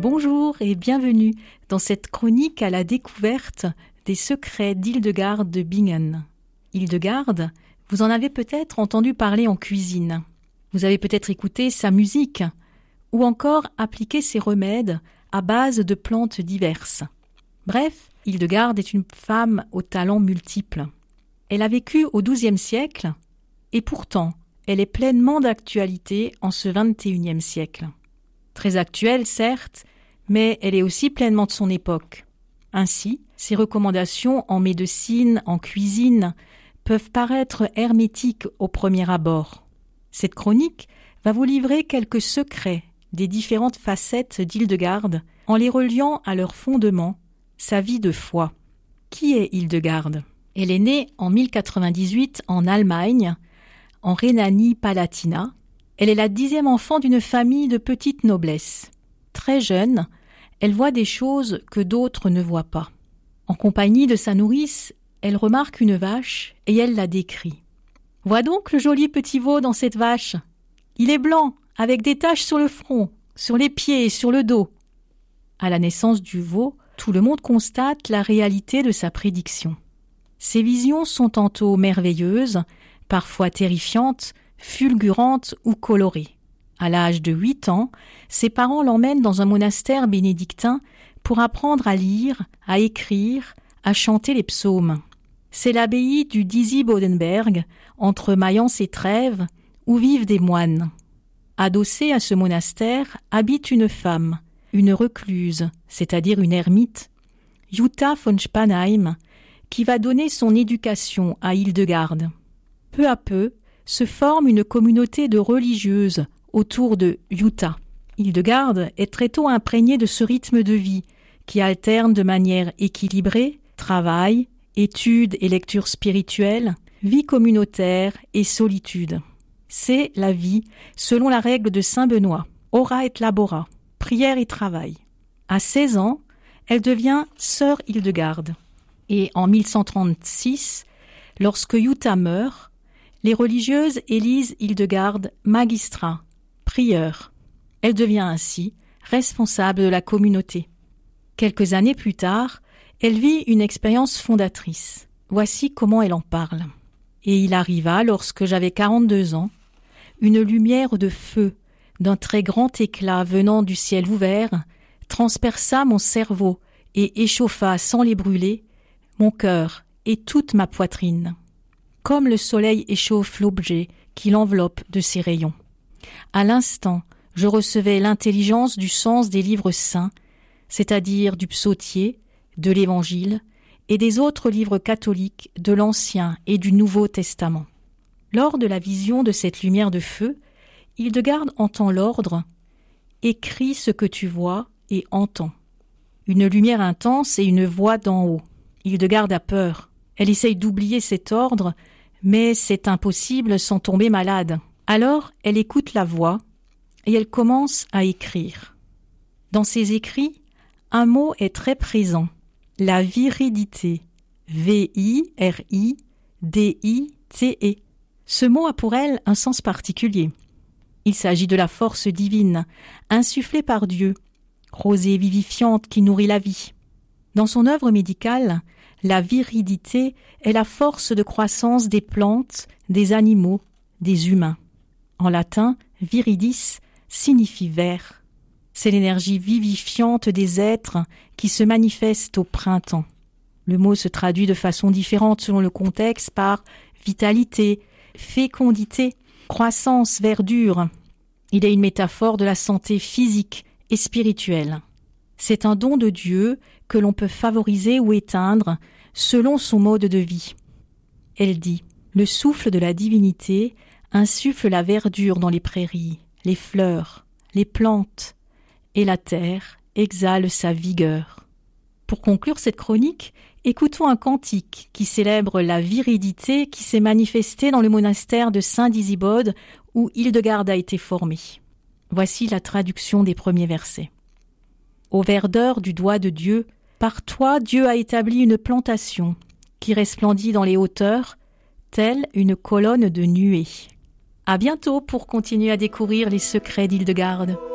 Bonjour et bienvenue dans cette chronique à la découverte des secrets d'Hildegarde de Bingen. Hildegarde, vous en avez peut-être entendu parler en cuisine. Vous avez peut-être écouté sa musique ou encore appliqué ses remèdes à base de plantes diverses. Bref, Hildegarde est une femme aux talents multiples. Elle a vécu au XIIe siècle et pourtant, elle est pleinement d'actualité en ce XXIe siècle. Très actuelle, certes, mais elle est aussi pleinement de son époque. Ainsi, ses recommandations en médecine, en cuisine, peuvent paraître hermétiques au premier abord. Cette chronique va vous livrer quelques secrets des différentes facettes d'Hildegarde en les reliant à leur fondement, sa vie de foi. Qui est Hildegarde ? Elle est née en 1098 en Allemagne, en Rhénanie-Palatinat. Elle est la 10e enfant d'une famille de petite noblesse. Très jeune, elle voit des choses que d'autres ne voient pas. En compagnie de sa nourrice, elle remarque une vache et elle la décrit. « Vois donc le joli petit veau dans cette vache. Il est blanc, avec des taches sur le front, sur les pieds et sur le dos. » À la naissance du veau, tout le monde constate la réalité de sa prédiction. Ses visions sont tantôt merveilleuses, parfois terrifiantes, fulgurantes ou colorées. À l'âge de 8 ans, ses parents l'emmènent dans un monastère bénédictin pour apprendre à lire, à écrire, à chanter les psaumes. C'est l'abbaye du Disi-Bodenberg, entre Mayence et Trèves, où vivent des moines. Adossée à ce monastère habite une femme, une recluse, c'est-à-dire une ermite, Jutta von Spanheim, qui va donner son éducation à Hildegarde. Peu à peu, se forme une communauté de religieuses autour de Jutta. Hildegarde est très tôt imprégnée de ce rythme de vie qui alterne de manière équilibrée travail, études et lecture spirituelle, vie communautaire et solitude. C'est la vie selon la règle de saint Benoît, ora et labora, prière et travail. À 16 ans, elle devient sœur Hildegarde. Et en 1136, lorsque Jutta meurt, les religieuses élisent Hildegarde magistrat, prieur. Elle devient ainsi responsable de la communauté. Quelques années plus tard, elle vit une expérience fondatrice. Voici comment elle en parle. Et il arriva, lorsque j'avais 42 ans, une lumière de feu, d'un très grand éclat venant du ciel ouvert, transperça mon cerveau et échauffa sans les brûler mon cœur et toute ma poitrine. Comme le soleil échauffe l'objet qui l'enveloppe de ses rayons. À l'instant, je recevais l'intelligence du sens des livres saints, c'est-à-dire du psautier, de l'Évangile et des autres livres catholiques de l'Ancien et du Nouveau Testament. Lors de la vision de cette lumière de feu, Hildegarde entend l'ordre « Écris ce que tu vois et entends ». Une lumière intense et une voix d'en haut. Hildegarde a peur. Elle essaye d'oublier cet ordre, mais c'est impossible sans tomber malade. Alors, elle écoute la voix et elle commence à écrire. Dans ses écrits, un mot est très présent, la viridité, V-I-R-I-D-I-T-E. Ce mot a pour elle un sens particulier. Il s'agit de la force divine, insufflée par Dieu, rosée vivifiante qui nourrit la vie. Dans son œuvre médicale, la viridité est la force de croissance des plantes, des animaux, des humains. En latin, viridis signifie vert. C'est l'énergie vivifiante des êtres qui se manifeste au printemps. Le mot se traduit de façon différente selon le contexte par vitalité, fécondité, croissance, verdure. Il est une métaphore de la santé physique et spirituelle. C'est un don de Dieu que l'on peut favoriser ou éteindre selon son mode de vie. Elle dit « Le souffle de la divinité insuffle la verdure dans les prairies, les fleurs, les plantes, et la terre exhale sa vigueur. » Pour conclure cette chronique, écoutons un cantique qui célèbre la viridité qui s'est manifestée dans le monastère de Saint-Disibode où Hildegarde a été formée. Voici la traduction des premiers versets. Ô verdeur du doigt de Dieu, par toi Dieu a établi une plantation qui resplendit dans les hauteurs, telle une colonne de nuée. À bientôt pour continuer à découvrir les secrets d'Hildegarde.